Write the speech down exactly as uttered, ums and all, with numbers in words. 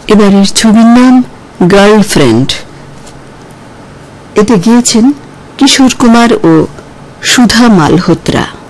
এবারের ছবির নাম গার্লফ্রেন্ড। এতে গিয়েছেন কিশোর কুমার ও সুধা মালহোত্রা।